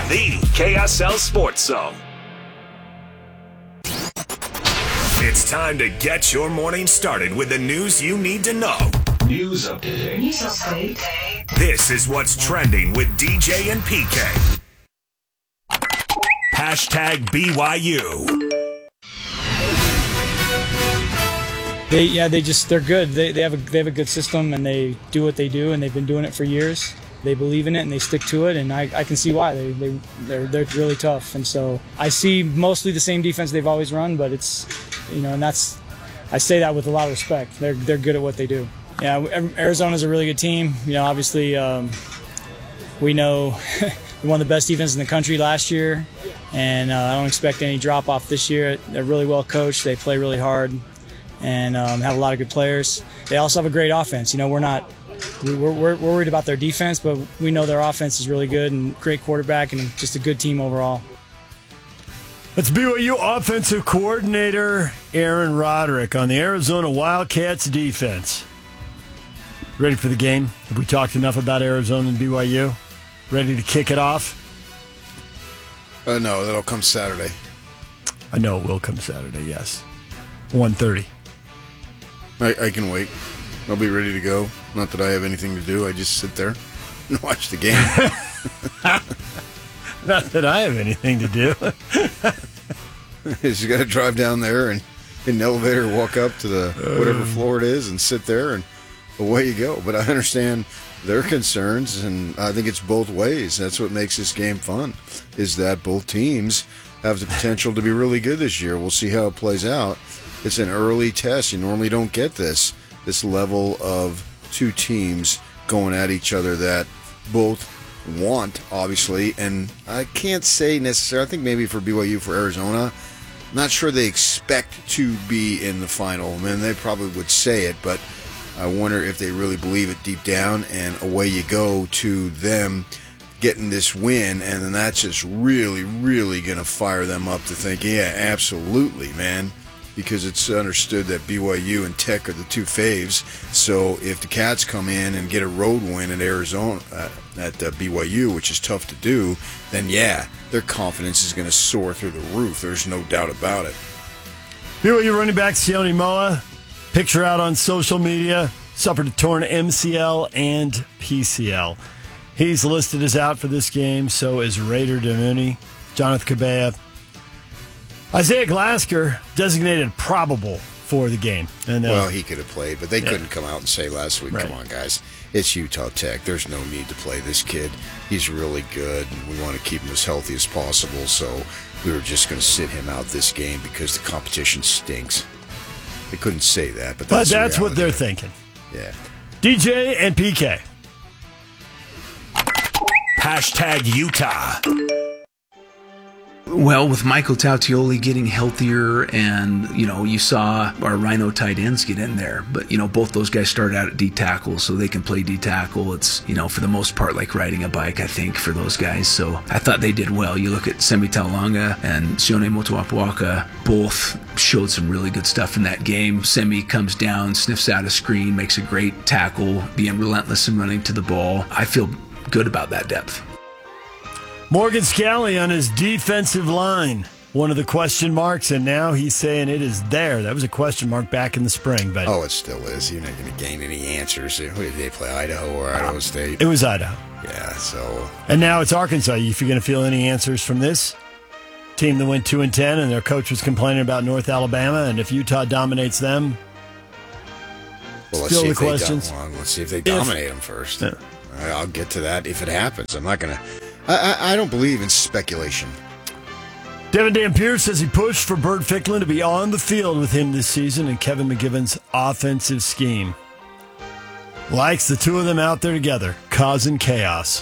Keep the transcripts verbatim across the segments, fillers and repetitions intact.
the K S L Sports Zone. It's time to get your morning started with the news you need to know. News update. News update. This is what's trending with D J and P K. Hashtag B Y U. They yeah they just they're good. They they have a they have a good system and they do what they do and they've been doing it for years. They believe in it and they stick to it, and I, I can see why. They they they're they're really tough, and so I see mostly the same defense they've always run, but it's you know and that's I say that with a lot of respect. They're they're good at what they do. Yeah, Arizona's a really good team. You know, obviously um, we know we won the best defense in the country last year, and uh, I don't expect any drop off this year. They're really well coached. They play really hard. And um, have a lot of good players. They also have a great offense. You know, we're not we're, we're, we're worried about their defense, but we know their offense is really good and great quarterback and just a good team overall. That's B Y U offensive coordinator Aaron Roderick on the Arizona Wildcats defense. Ready for the game? Have we talked enough about Arizona and B Y U? Ready to kick it off? Uh, no, that'll come Saturday. I know it will come Saturday, yes. one thirty. I, I can wait. I'll be ready to go. Not that I have anything to do. I just sit there and watch the game. Not that I have anything to do. You got to drive down there and in an elevator walk up to the whatever floor it is and sit there and away you go. But I understand their concerns, and I think it's both ways. That's what makes this game fun, is that both teams have the potential to be really good this year. We'll see how it plays out. It's an early test. You normally don't get this this level of two teams going at each other that both want, obviously. And I can't say necessarily, I think maybe for B Y U, for Arizona, I'm not sure they expect to be in the final. I mean, they probably would say it, but I wonder if they really believe it deep down, and away you go to them getting this win, and then that's just really, really going to fire them up to think, yeah, absolutely, man, because it's understood that B Y U and Tech are the two faves. So if the Cats come in and get a road win at Arizona, uh, at uh, B Y U, which is tough to do, then yeah, their confidence is going to soar through the roof. There's no doubt about it. B Y U running back Sione Moa, picture out on social media, suffered a torn M C L and P C L. He's listed as out for this game, so is Raider Damuni, Jonathan Cabea. Isaiah Glasker designated probable for the game. And, uh, well, he could have played, but they yeah. couldn't come out and say last week, right. Come on, guys, it's Utah Tech. There's no need to play this kid. He's really good, and we want to keep him as healthy as possible, so we were just going to sit him out this game because the competition stinks. They couldn't say that, but that's, but that's what they're of it. thinking. Yeah. D J and P K. Hashtag Utah. Well, with Michael Tautioli getting healthier, and, you know, you saw our Rhino tight ends get in there, but, you know, both those guys started out at D-tackle, so they can play D-tackle. It's, you know, for the most part, like riding a bike, I think, for those guys. So I thought they did well. You look at Semi Taulanga and Sione Motuapuaka, both showed some really good stuff in that game. Semi comes down, sniffs out a screen, makes a great tackle, being relentless and running to the ball. I feel good about that depth. Morgan Scalley on his defensive line, one of the question marks, and now he's saying it is there. That was a question mark back in the spring. But oh, it still is. You're not going to gain any answers. Who did they play, Idaho or Idaho State? It was Idaho. Yeah, so. And now it's Arkansas. If you're going to feel any answers from this team that went two and ten, and their coach was complaining about North Alabama, and if Utah dominates them, well, let's still see the if they questions. Do- well, let's see if they dominate if, them first. Yeah. I'll get to that if it happens. I'm not going to. I, I don't believe in speculation. Devin Dampier says he pushed for Bert Ficklin to be on the field with him this season in Kevin McGivern's offensive scheme. Likes the two of them out there together, causing chaos.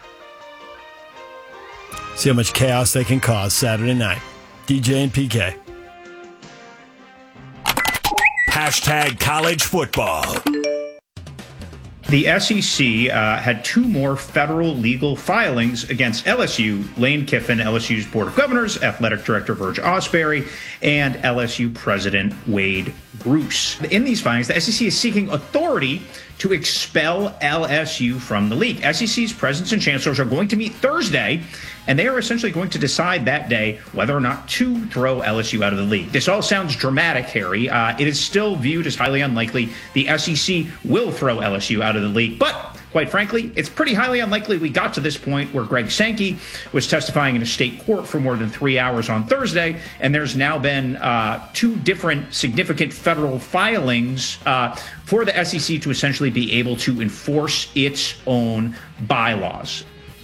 See how much chaos they can cause Saturday night. D J and P K. Hashtag college football. The S E C uh, had two more federal legal filings against L S U, Lane Kiffin, L S U's Board of Governors, Athletic Director Verge Osbury, and L S U President Wade Bruce. In these filings, the S E C is seeking authority to expel L S U from the league. S E C's presidents and chancellors are going to meet Thursday, and they are essentially going to decide that day whether or not to throw L S U out of the league. This all sounds dramatic, Harry. Uh, it is still viewed as highly unlikely the S E C will throw L S U out of the league, but quite frankly, it's pretty highly unlikely we got to this point where Greg Sankey was testifying in a state court for more than three hours on Thursday, and there's now been uh, two different significant federal filings uh, for the S E C to essentially be able to enforce its own bylaws.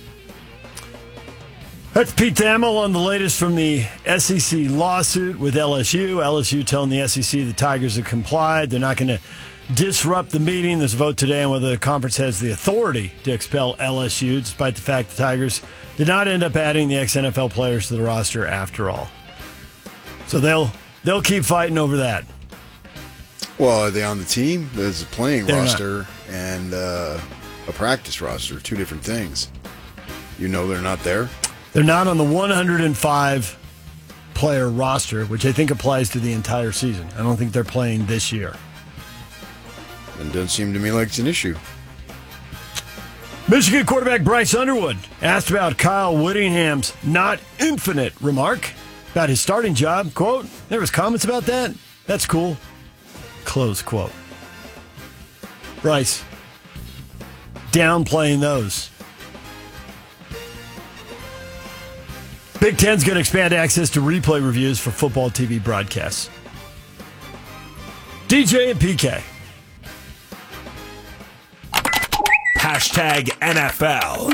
That's Pete Thamel on the latest from the S E C lawsuit with L S U. L S U telling the S E C the Tigers have complied. They're not going to disrupt the meeting. There's a vote today on whether the conference has the authority to expel L S U, despite the fact the Tigers did not end up adding the ex-N F L players to the roster after all. So they'll they'll keep fighting over that. Well, are they on the team? There's a playing They're roster not. and uh, a practice roster, two different things. You know they're not there? They're not on the one hundred five player roster, which I think applies to the entire season. I don't think they're playing this year. It doesn't seem to me like it's an issue. Michigan quarterback Bryce Underwood asked about Kyle Whittingham's not infinite remark about his starting job. Quote, there was comments about that? That's cool. Close quote. Bryce, downplaying those. Big Ten's going to expand access to replay reviews for football T V broadcasts. D J and P K. Hashtag N F L.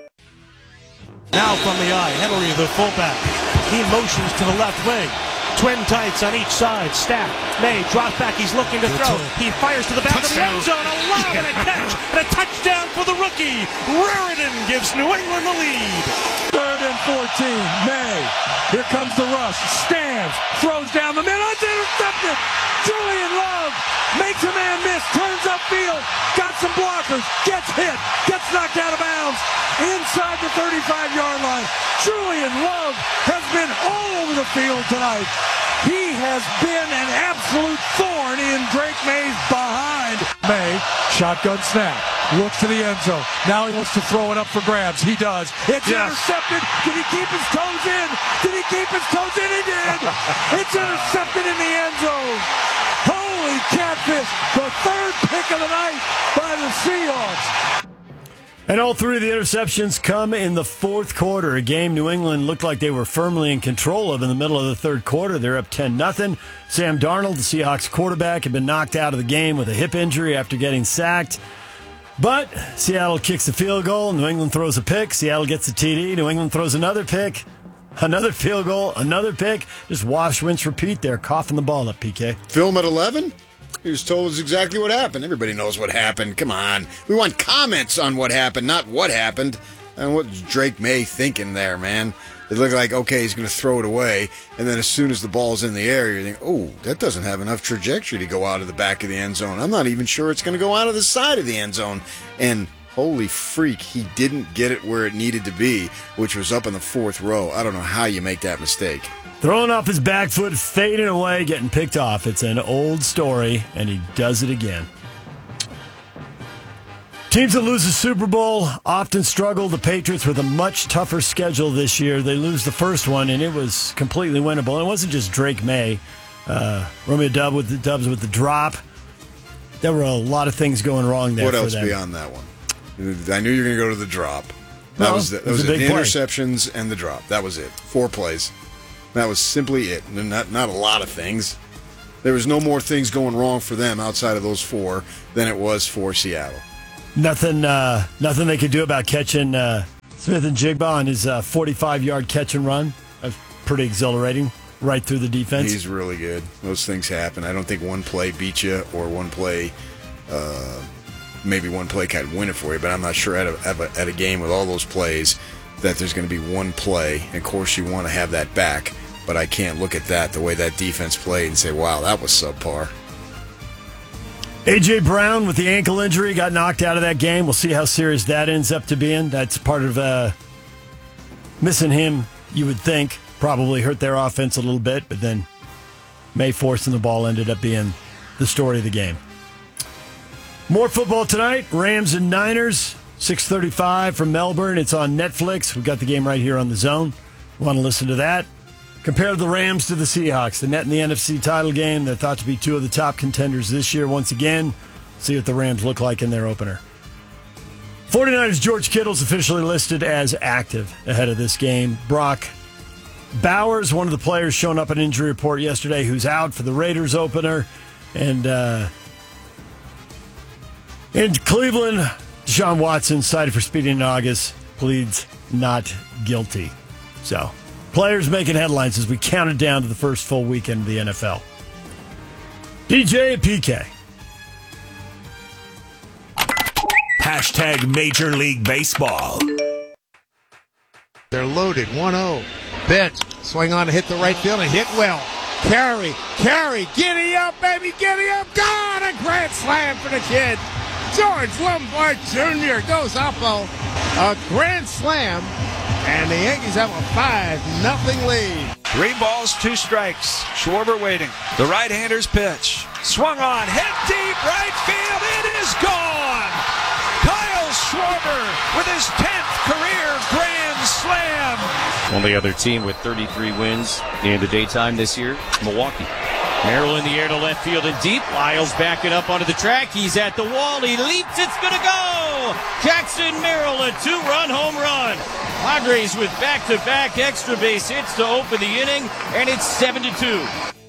Now from the eye, Henry, the fullback. He motions to the left wing. Twin tights on each side. Stack. May drops back. He's looking to throw. He fires to the back of the end zone. A lob and a catch. And a touchdown for the rookie. Raritan gives New England the lead. Third and fourteen. May. Here comes the rush. Stands. Throws down the middle. It's intercepted. Julian Love makes a man miss. Turns upfield. Got some blockers. Gets hit. Gets knocked out of bounds. Inside the thirty-five-yard line. Julian Love has been all over the field tonight. He has been an absolute thorn in Drake May's behind. May, shotgun snap, looks to the end zone. Now he wants to throw it up for grabs. He does. It's yes. intercepted. Did he keep his toes in? Did he keep his toes in? He did. It's intercepted in the end zone. Holy catfish. The third pick of the night by the Seahawks. And all three of the interceptions come in the fourth quarter, a game New England looked like they were firmly in control of in the middle of the third quarter. They're up ten nothing. Sam Darnold, the Seahawks quarterback, had been knocked out of the game with a hip injury after getting sacked. But Seattle kicks the field goal. New England throws a pick. Seattle gets a T D. New England throws another pick. Another field goal. Another pick. Just wash, rinse, repeat there, coughing the ball up, P K. Film at eleven? He was told us exactly what happened. Everybody knows what happened. Come on. We want comments on what happened, not what happened. And what's Drake May thinking there, man? It looked like, okay, he's going to throw it away. And then as soon as the ball's in the air, you think, oh, that doesn't have enough trajectory to go out of the back of the end zone. I'm not even sure it's going to go out of the side of the end zone. And holy freak, he didn't get it where it needed to be, which was up in the fourth row. I don't know how you make that mistake. Throwing off his back foot, fading away, getting picked off. It's an old story, and he does it again. Teams that lose the Super Bowl often struggle. The Patriots with a much tougher schedule this year. They lose the first one, and it was completely winnable. And it wasn't just Drake May. Uh, Romeo Dub with the Dubs with the drop. There were a lot of things going wrong there. What for else them. beyond that one? I knew you were going to go to the drop. That well, was the, that it was was a it. big The play. interceptions and the drop. That was it. Four plays. That was simply it. Not not a lot of things. There was no more things going wrong for them outside of those four than it was for Seattle. Nothing, uh, nothing they could do about catching uh, Smith and Jigba on his uh, forty-five-yard catch and run. That's pretty exhilarating, right through the defense. He's really good. Those things happen. I don't think one play beat you or one play, uh, maybe one play can win it for you, but I'm not sure at a, at a, at a game with all those plays that there's going to be one play. And of course, you want to have that back, but I can't look at that, the way that defense played, and say, wow, that was subpar. A J. Brown with the ankle injury got knocked out of that game. We'll see how serious that ends up to being. That's part of uh, missing him, you would think. Probably hurt their offense a little bit, but then May forcing the ball ended up being the story of the game. More football tonight. Rams and Niners, six thirty-five from Melbourne. It's on Netflix. We've got the game right here on The Zone. Want to listen to that? Compare the Rams to the Seahawks. The net in the N F C title game. They're thought to be two of the top contenders this year once again. See what the Rams look like in their opener. forty-niners George Kittle's officially listed as active ahead of this game. Brock Bowers, one of the players shown up an injury report yesterday, who's out for the Raiders opener. And uh, in Cleveland, Deshaun Watson, cited for speeding in August, pleads not guilty. So, players making headlines as we count it down to the first full weekend of the N F L. D J and P K. Hashtag Major League Baseball. They're loaded. one oh. Bench. Swing on to hit the right field and hit well. Carey. Carey. Giddy up, baby. Giddy up. Gone. A grand slam for the kid. George Lombard Junior goes up a, a grand slam. And the Yankees have a five nothing lead. Three balls, two strikes. Schwarber waiting. The right-hander's pitch. Swung on. Hit deep right field. It is gone. Kyle Schwarber with his tenth career grand slam. Only other team with thirty-three wins in the daytime this year, Milwaukee. Merrill in the air to left field and deep. Lyles backing up onto the track. He's at the wall. He leaps. It's going to go. Jackson Merrill, a two-run home run. Padres with back-to-back extra base hits to open the inning, and it's seven to two.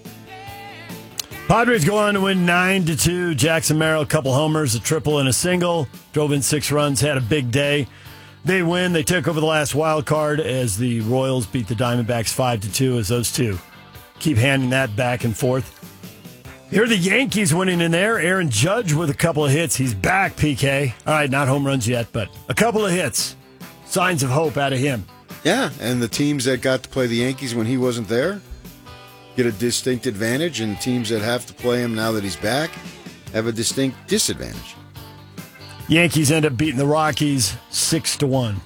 Padres go on to win nine to two. Jackson Merrill, a couple homers, a triple and a single. Drove in six runs, had a big day. They win. They took over the last wild card as the Royals beat the Diamondbacks five to two as those two keep handing that back and forth. Here are the Yankees winning in there. Aaron Judge with a couple of hits. He's back, P K. All right, not home runs yet, but a couple of hits. Signs of hope out of him. Yeah, and the teams that got to play the Yankees when he wasn't there get a distinct advantage, and teams that have to play him now that he's back have a distinct disadvantage. Yankees end up beating the Rockies six to one.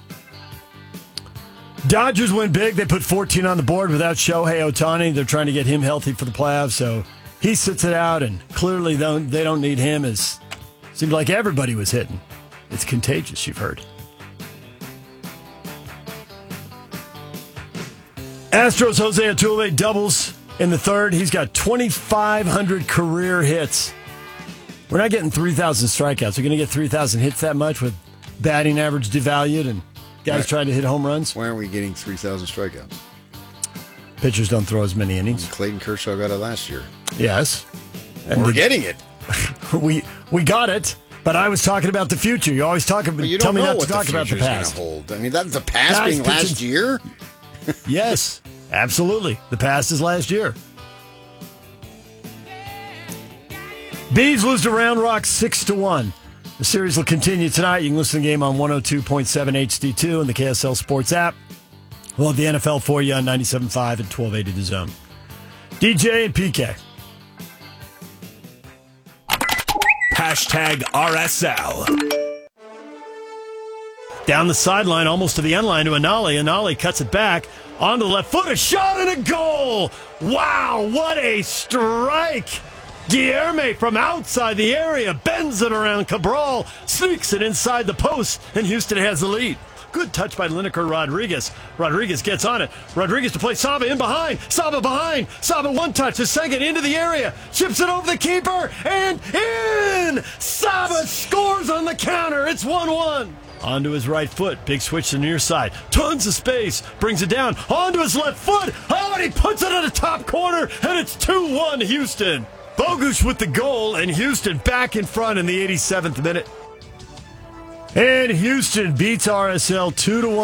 Dodgers win big. They put fourteen on the board without Shohei Ohtani. They're trying to get him healthy for the playoffs, so he sits it out, and clearly don't, they don't need him. As seemed like everybody was hitting. It's contagious, you've heard. Astros Jose Altuve doubles in the third. He's got twenty-five hundred career hits. We're not getting three thousand strikeouts. We're going to get three thousand hits that much with batting average devalued and guys trying to hit home runs. Why aren't we getting three thousand strikeouts? Pitchers don't throw as many innings. Clayton Kershaw got it last year. Yes. And we're getting it. we we got it, but I was talking about the future. You always talk about, you tell don't me know not what to talk the about the past. Hold. I mean, that's the past Guys, being last pitching- year? Yes, absolutely. The past is last year. Bees lose to Round Rock six to one. The series will continue tonight. You can listen to the game on one oh two point seven H D two and the K S L Sports app. We'll have the N F L for you on ninety-seven point five and twelve eighty The Zone. D J and P K. Hashtag R S L. Down the sideline, almost to the end line to Anali. Anali cuts it back onto the left foot. A shot and a goal. Wow, what a strike. Guilherme from outside the area bends it around Cabral, sneaks it inside the post, and Houston has the lead. Good touch by Lineker Rodriguez. Rodriguez gets on it. Rodriguez to play Saba in behind. Saba behind. Saba one touch. The second into the area. Chips it over the keeper. And in! Saba scores on the counter. It's one one. Onto his right foot. Big switch to the near side. Tons of space. Brings it down. Onto his left foot. Oh, and he puts it in the top corner. And it's two one Houston. Bogusz with the goal. And Houston back in front in the eighty-seventh minute. And Houston beats R S L two to one.